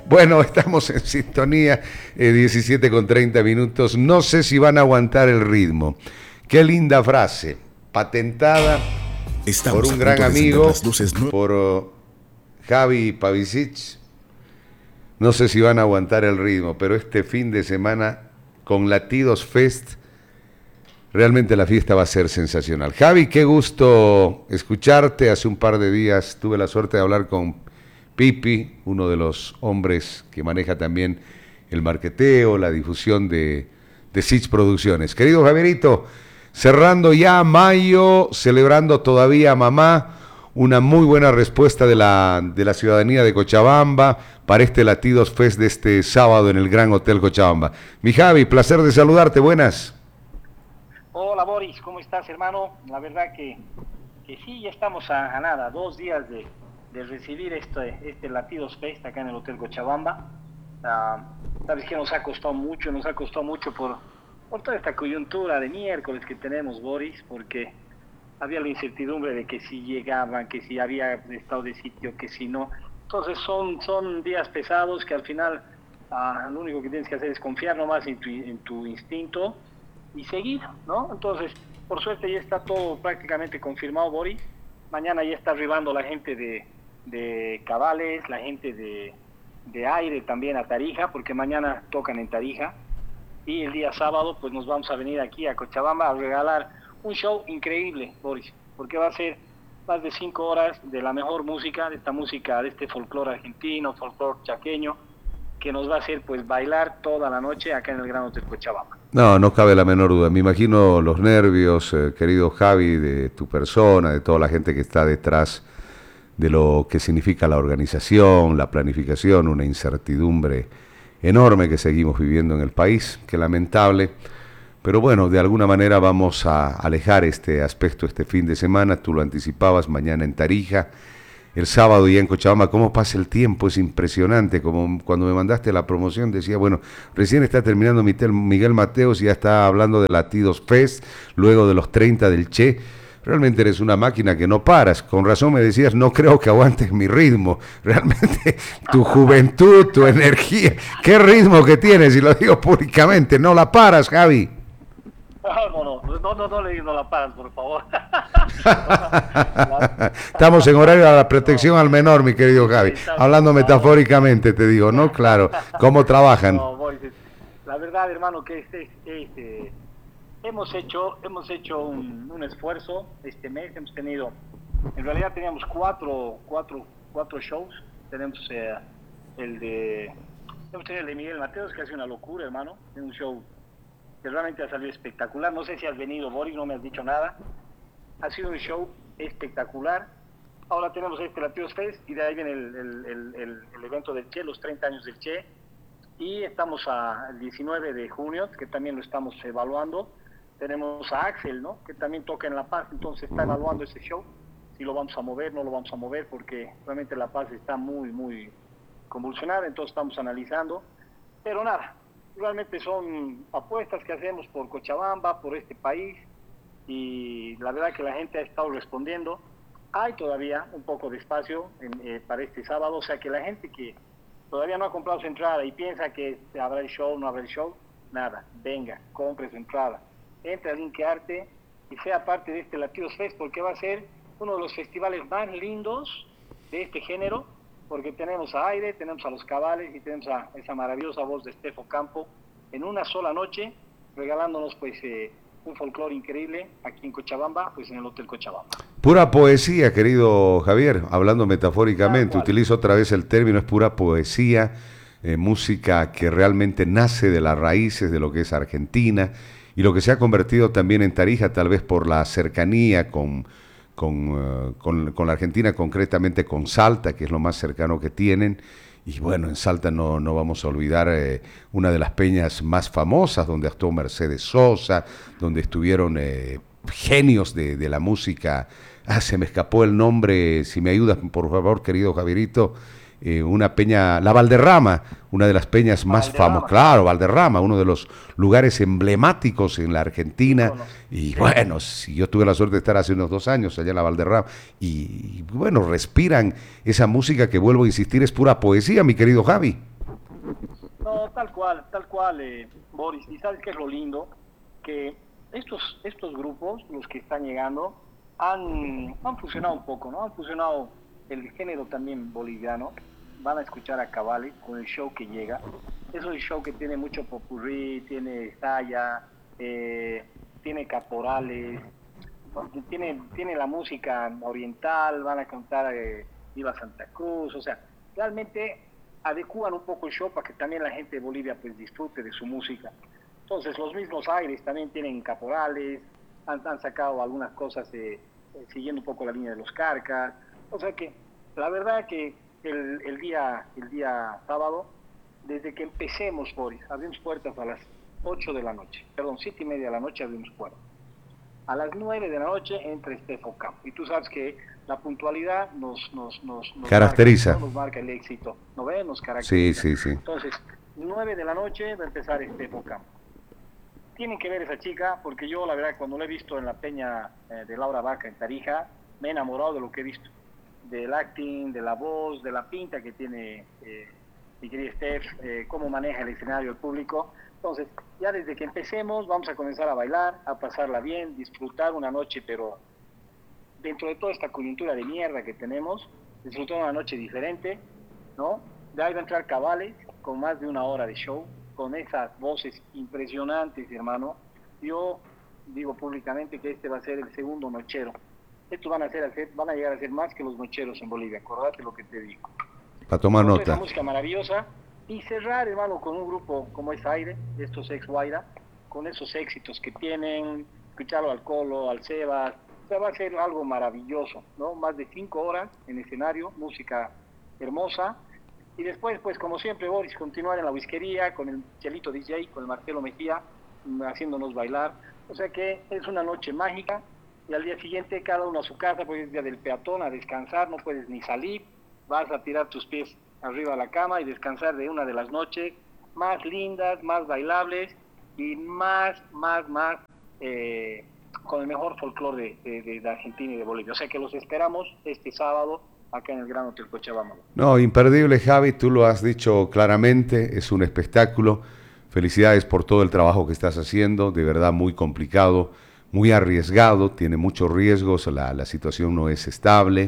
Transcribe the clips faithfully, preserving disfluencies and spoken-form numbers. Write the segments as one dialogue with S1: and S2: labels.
S1: Bueno, estamos en sintonía, eh, diecisiete con treinta minutos. No sé si van a aguantar el ritmo. Qué linda frase, patentada
S2: Estamos
S1: por un
S2: a
S1: gran
S2: punto de encender
S1: amigo,
S2: las luces nue-
S1: por uh, Javi Pavicic. No sé si van a aguantar el ritmo, pero este fin de semana con Latidos Fest, realmente la fiesta va a ser sensacional. Javi, qué gusto escucharte. Hace un par de días tuve la suerte de hablar con Pipi, uno de los hombres que maneja también el marketeo, la difusión de, de Sitch Producciones. Querido Javierito, cerrando ya mayo, celebrando todavía a mamá, una muy buena respuesta de la, de la ciudadanía de Cochabamba para este Latidos Fest de este sábado en el Gran Hotel Cochabamba. Mi Javi, placer de saludarte, buenas.
S3: Hola Boris, ¿cómo estás, hermano? La verdad que, que sí, ya estamos a, a nada, dos días de, de recibir este, este Latidos Fest acá en el Hotel Cochabamba. Uh, Sabes que nos ha costado mucho, nos ha costado mucho por, por toda esta coyuntura de miércoles que tenemos, Boris, porque había la incertidumbre de que si llegaban, que si había estado de sitio, que si no. Entonces son, son días pesados que al final uh, lo único que tienes que hacer es confiar nomás en tu, en tu instinto y seguir, ¿no? Entonces, por suerte ya está todo prácticamente confirmado, Boris. Mañana ya está arribando la gente de, de Cabales, la gente de, de Aire también a Tarija, porque mañana tocan en Tarija. Y el día sábado, pues nos vamos a venir aquí a Cochabamba a regalar un show increíble, Boris, porque va a ser más de cinco horas de la mejor música, de esta música, de este folclore argentino, folclore chaqueño, que nos va a hacer pues bailar toda la noche acá en el Gran Hotel Cochabamba.
S1: No, no cabe la menor duda. Me imagino los nervios, eh, querido Javi, de tu persona, de toda la gente que está detrás de lo que significa la organización, la planificación, una incertidumbre enorme que seguimos viviendo en el país, que lamentable. Pero bueno, de alguna manera vamos a alejar este aspecto este fin de semana. Tú lo anticipabas, mañana en Tarija. El sábado ya en Cochabamba, cómo pasa el tiempo, es impresionante. Como cuando me mandaste la promoción decía, bueno, recién está terminando Miguel Mateos y ya está hablando de Latidos Fest, luego de los treinta del Che. Realmente eres una máquina que no paras. Con razón me decías, no creo que aguantes mi ritmo. Realmente tu juventud, tu energía, qué ritmo que tienes, y lo digo públicamente, no la paras, Javi.
S3: No, no, no, no, no, no le no la paras, por favor.
S1: Estamos en horario de la protección al menor, mi querido Javi. Hablando metafóricamente, te digo, ¿no? Claro. ¿Cómo trabajan?
S3: No, voy, la verdad, hermano, que este, este, hemos hecho, hemos hecho un, un esfuerzo este mes. Hemos tenido, en realidad teníamos cuatro, cuatro, cuatro shows. Tenemos eh, el de, hemos tenido el de Miguel Mateos, que hace una locura, hermano. Es un show que realmente ha salido espectacular. No sé si has venido, Boris, no me has dicho nada. Ha sido un show espectacular. Ahora tenemos este Latidos Fest y de ahí viene el, el, el, el, el evento del Che, los treinta años del Che. Y estamos al diecinueve de junio, que también lo estamos evaluando. Tenemos a Axel, ¿no? Que también toca en La Paz, entonces está evaluando ese show. Si lo vamos a mover, no lo vamos a mover, porque realmente La Paz está muy, muy convulsionada, entonces estamos analizando. Pero nada, realmente son apuestas que hacemos por Cochabamba, por este país, y la verdad que la gente ha estado respondiendo. Hay todavía un poco de espacio en, eh, para este sábado, o sea que la gente que todavía no ha comprado su entrada y piensa que habrá el show, no habrá el show, nada, venga, compre su entrada, entre a Linkearte y sea parte de este Latidos Fest, porque va a ser uno de los festivales más lindos de este género, porque tenemos a Aire, tenemos a los Cabales y tenemos a esa maravillosa voz de Estefo Campo en una sola noche, regalándonos pues eh, un folclore increíble aquí en Cochabamba, pues en el Hotel Cochabamba.
S1: Pura poesía, querido Javier, hablando metafóricamente, utilizo otra vez el término, es pura poesía, eh, música que realmente nace de las raíces de lo que es Argentina y lo que se ha convertido también en Tarija, tal vez por la cercanía con... Con, uh, con, con la Argentina, concretamente con Salta, que es lo más cercano que tienen. Y bueno, en Salta no, no vamos a olvidar eh, una de las peñas más famosas, donde actuó Mercedes Sosa, donde estuvieron eh, genios de, de la música. Ah, se me escapó el nombre, si me ayudas, por favor, querido Javierito. Eh, una peña, la Valderrama, una de las peñas más famosas, claro, Valderrama, uno de los lugares emblemáticos en la Argentina. Y bueno, si yo tuve la suerte de estar hace unos dos años allá en la Valderrama, y, y bueno, respiran esa música que, vuelvo a insistir, es pura poesía, mi querido Javi.
S3: No, tal cual, tal cual, eh, Boris. Y sabes qué es lo lindo, que estos, estos grupos, los que están llegando, han, han fusionado un poco, ¿no? Han fusionado el género también boliviano. Van a escuchar a Cabales con el show que llega. Es un show que tiene mucho popurrí, tiene saya, eh, tiene caporales, tiene, tiene la música oriental, van a cantar eh, Viva Santa Cruz, o sea, realmente adecúan un poco el show para que también la gente de Bolivia pues disfrute de su música. Entonces los mismos aires también tienen caporales, han, han sacado algunas cosas eh, eh, siguiendo un poco la línea de los Carcas, o sea que la verdad que el, el, día, el día sábado, desde que empecemos, Boris, abrimos puertas a las ocho de la noche, perdón, siete y media de la noche abrimos puertas. A las nueve de la noche entra Estefo Campo. Y tú sabes que la puntualidad nos, nos, nos, nos
S1: caracteriza.
S3: Marca, ¿no? Nos marca el éxito, ¿no ves? Nos caracteriza.
S1: Sí, sí, sí.
S3: Entonces, nueve de la noche va a empezar Estefo Campo. Tienen que ver esa chica, porque yo, la verdad, cuando la he visto en la peña eh, de Laura Vaca en Tarija, me he enamorado de lo que he visto. Del acting, de la voz, de la pinta que tiene eh, mi querida Steph, eh, cómo maneja el escenario, el público. Entonces, ya desde que empecemos vamos a comenzar a bailar, a pasarla bien, disfrutar una noche, pero dentro de toda esta coyuntura de mierda que tenemos, disfrutar una noche diferente, ¿no? De ahí va a entrar Cabales con más de una hora de show, con esas voces impresionantes, hermano. Yo digo públicamente que este va a ser el segundo nochero. Estos van a, ser, van a llegar a ser más que los nocheros en Bolivia, acordate lo que te digo.
S1: Para tomar
S3: con
S1: nota.
S3: Esa música maravillosa. Y cerrar, hermano, con un grupo como es Aire, estos ex Guaira, con esos éxitos que tienen, escucharlo al Colo, al Sebas, o sea, va a ser algo maravilloso, ¿no? Más de cinco horas en escenario, música hermosa, y después, pues, como siempre, Boris, continuar en la whiskería, con el Chelito D J, con el Marcelo Mejía, haciéndonos bailar, o sea que es una noche mágica, y al día siguiente cada uno a su casa, pues es día del peatón, a descansar, no puedes ni salir, vas a tirar tus pies arriba de la cama y descansar de una de las noches más lindas, más bailables y más, más, más eh, con el mejor folclore de, de, de Argentina y de Bolivia. O sea que los esperamos este sábado acá en el Gran Hotel Cochabamba.
S1: No, imperdible, Javi, tú lo has dicho claramente, es un espectáculo. Felicidades por todo el trabajo que estás haciendo, de verdad muy complicado, muy arriesgado, tiene muchos riesgos, la, la situación no es estable.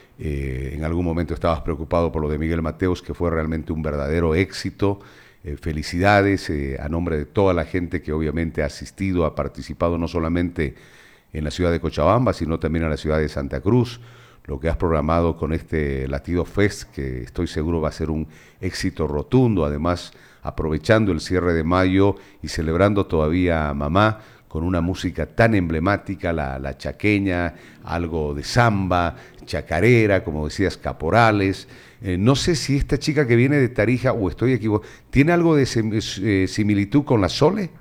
S1: Eh, en algún momento estabas preocupado por lo de Miguel Mateos, que fue realmente un verdadero éxito. Eh, felicidades eh, a nombre de toda la gente que obviamente ha asistido, ha participado no solamente en la ciudad de Cochabamba, sino también en la ciudad de Santa Cruz. Lo que has programado con este Latido Fest, que estoy seguro va a ser un éxito rotundo, además aprovechando el cierre de mayo y celebrando todavía a Mamá, con una música tan emblemática, la, la chaqueña, algo de samba, chacarera, como decías, caporales. Eh, no sé si esta chica que viene de Tarija, o estoy equivocado, ¿tiene algo de eh, similitud con la Sole?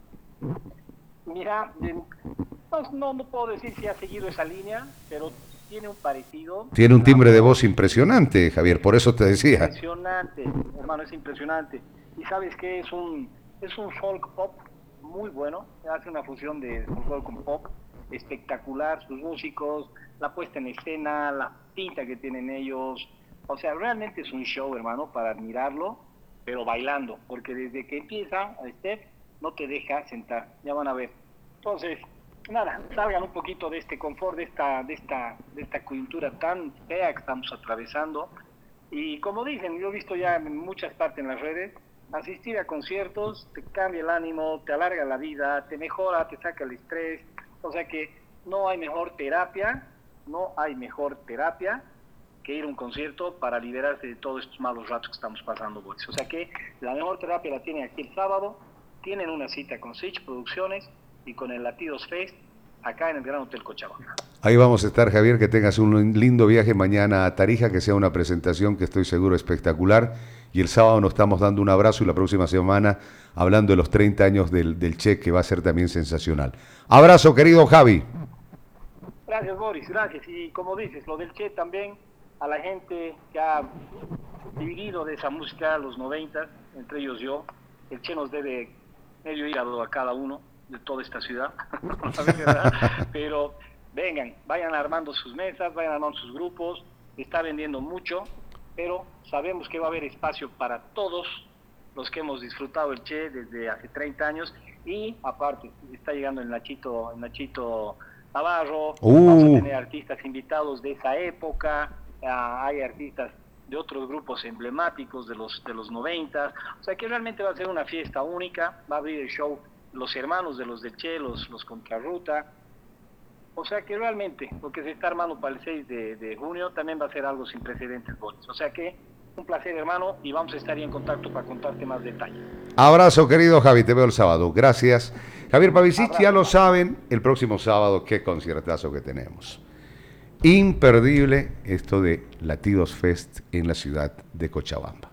S3: Mira, no, no puedo decir si ha seguido esa línea, pero tiene un parecido.
S1: Tiene un timbre de voz impresionante, Javier, por eso te decía.
S3: Impresionante, hermano, es impresionante. Y sabes que es un, es un folk pop muy bueno, hace una fusión de folclore con pop, espectacular, sus músicos, la puesta en escena, la pinta que tienen ellos, o sea, realmente es un show, hermano, para admirarlo, pero bailando, porque desde que empieza, Steph, no te deja sentar, ya van a ver. Entonces, nada, salgan un poquito de este confort, de esta, de esta, de esta coyuntura tan fea que estamos atravesando, y como dicen, yo he visto ya en muchas partes en las redes, asistir a conciertos te cambia el ánimo, te alarga la vida, te mejora, te saca el estrés, o sea que no hay mejor terapia, no hay mejor terapia que ir a un concierto para liberarse de todos estos malos ratos que estamos pasando, Boris. O sea que la mejor terapia la tienen aquí el sábado, tienen una cita con Sich Producciones y con el Latidos Fest acá en el Gran Hotel Cochabamba.
S1: Ahí vamos a estar, Javier, que tengas un lindo viaje mañana a Tarija, que sea una presentación que estoy seguro espectacular. Y el sábado nos estamos dando un abrazo y la próxima semana hablando de los treinta años del, del Che, que va a ser también sensacional. Abrazo, querido Javi.
S3: Gracias, Boris, gracias. Y como dices, lo del Che también, a la gente que ha vivido de esa música, los noventa, entre ellos yo, el Che nos debe medio hígado a cada uno de toda esta ciudad, pero vengan, vayan armando sus mesas, vayan armando sus grupos, está vendiendo mucho, pero sabemos que va a haber espacio para todos, los que hemos disfrutado el Che desde hace treinta años, y aparte está llegando el Nachito, el Nachito Navarro,
S1: Uh.
S3: vamos a tener artistas invitados de esa época, uh, hay artistas de otros grupos emblemáticos de los de los noventas, o sea que realmente va a ser una fiesta única, va a abrir el show los hermanos de los de Che, los, los Contrarruta, o sea que realmente lo que se está armando para el seis de, de junio también va a ser algo sin precedentes, Boris. O sea que un placer, hermano, y vamos a estar ahí en contacto para contarte más detalles.
S1: Abrazo, querido Javi, te veo el sábado. Gracias. Javier Pavicic, ya lo saben, el próximo sábado, qué conciertazo que tenemos. Imperdible esto de Latidos Fest en la ciudad de Cochabamba.